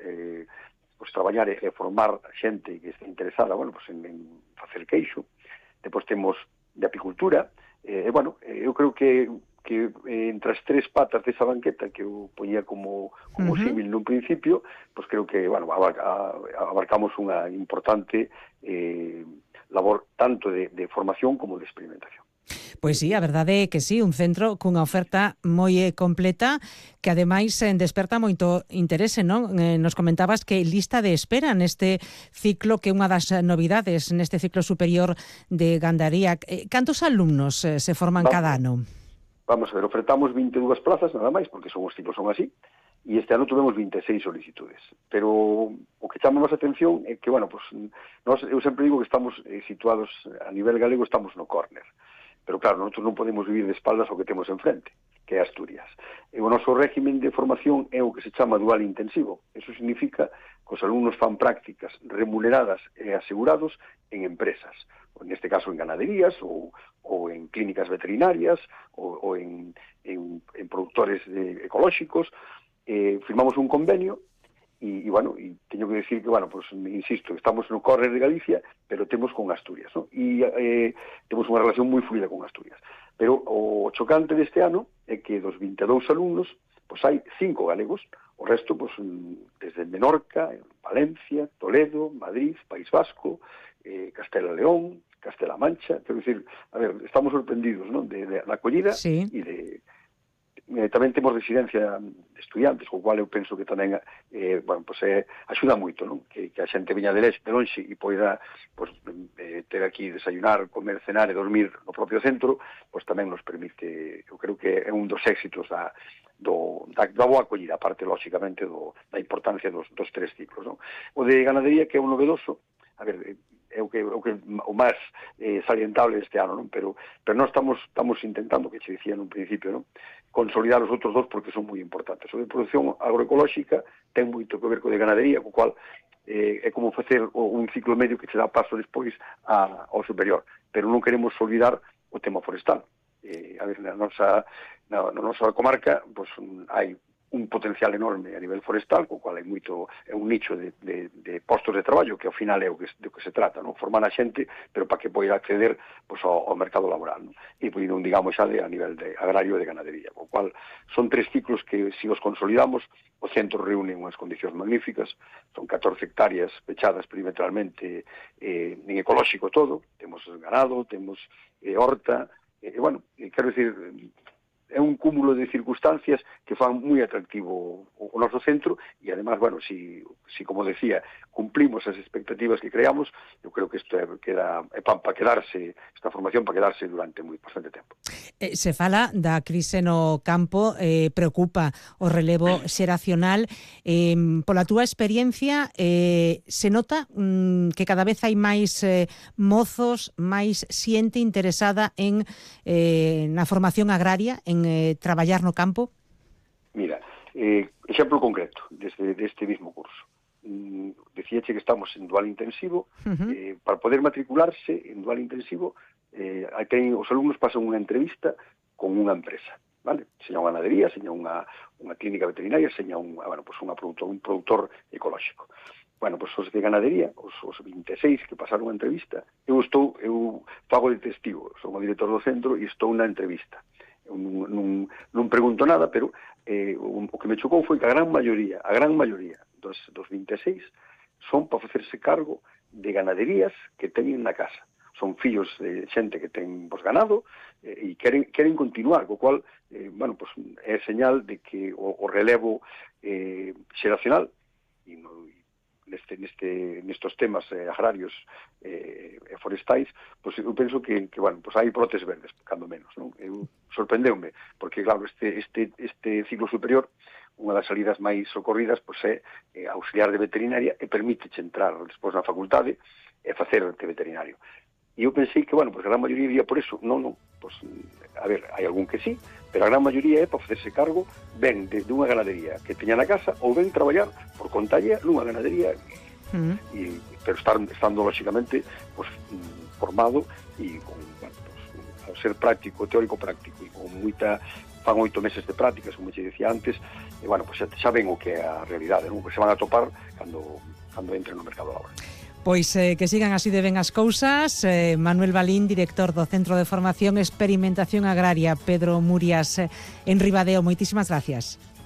pois traballar e formar xente que este interesada, bueno, pois en facer queixo. Depois temos de apicultura, eu creo que entre as tres patas desa banqueta que eu poñía como símil nun principio, pois creo que, bueno, abarcamos unha importante labor tanto de formación como de experimentación. Pois sí, a verdade é que sí, un centro cunha oferta moi completa que ademais desperta moito interese, non? Nos comentabas que lista de espera neste ciclo, que é unha das novidades neste ciclo superior de gandaría. Cantos alumnos se forman cada ano? Vamos a ver, ofertamos 22 plazas nada máis, porque os ciclos son así, e este ano tuvemos 26 solicitudes. Pero o que chama máis atención é que, bueno, pues, eu sempre digo que estamos situados a nivel galego, estamos no córner. Pero claro, nosotros non podemos vivir de espaldas ao que temos enfrente, que é Asturias. E o noso régimen de formación é o que se chama dual intensivo. Eso significa que os alumnos fan prácticas remuneradas e asegurados en empresas, neste caso en ganaderías ou en clínicas veterinarias ou en productores ecolóxicos. Firmamos un convenio e teño que decir que, bueno, pues insisto, estamos no córner de Galicia, pero temos con Asturias, ¿no? E temos unha relación moi fluida con Asturias. Pero o chocante deste ano é que dos 22 alumnos, pues hai 5 galegos, o resto, pues, desde Menorca, Valencia, Toledo, Madrid, País Vasco, Castela León, Castela Mancha. Quero dicir, a ver, estamos sorprendidos, ¿no?, de la acollida, sí. E de tamén temos residencia de estudiantes, co cual eu penso que tamén axuda moito, non? Que a xente veña de lonxe e poida ter aquí desayunar, comer, cenar e dormir no propio centro, pois tamén nos permite, eu creo que é un dos éxitos da boa acollida, aparte, lóxicamente, da importancia dos tres ciclos, non? O de ganadería, que é un novedoso, a ver, é o máis salientable este ano, non? Pero nós estamos intentando, que che dicía nun principio, non?, consolidar os outros dos porque son moi importantes. O de produción agroecolóxica ten moito que ver co de ganadería, co cual é como facer un ciclo medio que che dá paso despois ao superior. Pero non queremos olvidar o tema forestal. A ver, na nosa comarca, pois, hai un potencial enorme a nivel forestal, co cual é un nicho de postos de traballo que ao final é do que se trata, non? Formar a xente, pero para que poida acceder, pois, ao mercado laboral, non? E non digamos xa a nivel de agrario e de ganadería, co cual son tres ciclos que, se os consolidamos, o centro reúne unhas condicións magníficas. Son 14 hectáreas pechadas perimetralmente en ecolóxico todo, temos ganado, temos horta, quero dicir, é un cúmulo de circunstancias que fan moi atractivo o noso centro e, además, bueno, si como decía, cumplimos as expectativas que creamos, eu creo que isto para quedarse, esta formación para quedarse durante bastante tempo. Se fala da crise no campo, preocupa o relevo xeracional. Pola túa experiencia, se nota que cada vez hai máis mozos, máis xente interesada na formación agraria, en traballar no campo? Mira, exemplo concreto deste mismo curso. Decíache que estamos en dual intensivo. Para poder matricularse en dual intensivo, os alumnos pasan unha entrevista con unha empresa, vale? Seña unha ganadería, seña unha clínica veterinaria, seña un productor ecolóxico. Bueno, pois os de ganadería, os 26 que pasaron a entrevista, eu fago de testigo, son o director do centro e estou na entrevista. Non pregunto nada, pero o que me chocou foi que a gran maioría dos 26 son para facerse cargo de ganaderías que teñen na casa. Son fillos de xente que ten ganado e queren continuar, co cual, é señal de que o relevo xeracional nestos temas agrarios e forestais, pois eu penso que hai brotes verdes, cando menos, non? Sorprendeume, porque claro, este ciclo superior, unha das salidas máis socorridas, pois é auxiliar de veterinaria e permíteche entrar despois na facultade e facerte veterinario. E eu pensei que, a gran maioría iría por eso. Non, pois, a ver, hai algún que sí, pero a gran maioría é para facerse cargo ben de unha ganadería que teña na casa ou ben traballar por contaña nunha ganadería, pero estando lóxicamente formado e con, ao ser práctico, teórico práctico e con moita fan 8 meses de prácticas, como che dicía antes, e, bueno, pues xa ven o que é a realidade, non? Pues se van a topar cando entren no mercado laboral. Pois que sigan así de ben as cousas. Manuel Balín, director do Centro de Formación e Experimentación Agraria Pedro Murias en Ribadeo. Moitísimas gracias.